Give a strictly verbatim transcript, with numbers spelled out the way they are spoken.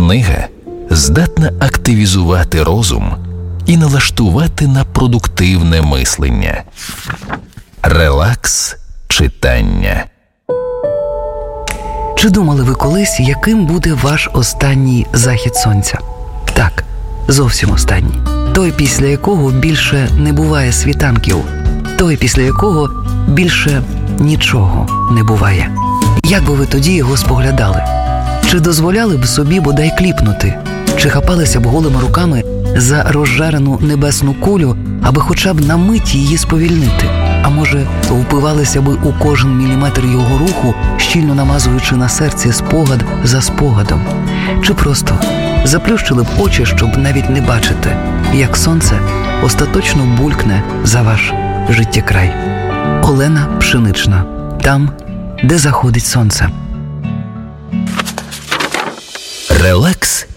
Книга здатна активізувати розум і налаштувати на продуктивне мислення. Релакс читання. Чи думали ви колись, яким буде ваш останній захід сонця? Так, зовсім останній. Той, після якого більше не буває світанків. Той, після якого більше нічого не буває. Як би ви тоді його споглядали? Чи дозволяли б собі бодай кліпнути? Чи хапалися б голими руками за розжарену небесну кулю, аби хоча б на мить її сповільнити? А може, впивалися би у кожен міліметр його руху, щільно намазуючи на серці спогад за спогадом? Чи просто заплющили б очі, щоб навіть не бачити, як сонце остаточно булькне за ваш життєкрай? Олена Пшенична. Там, де заходить сонце. Релакс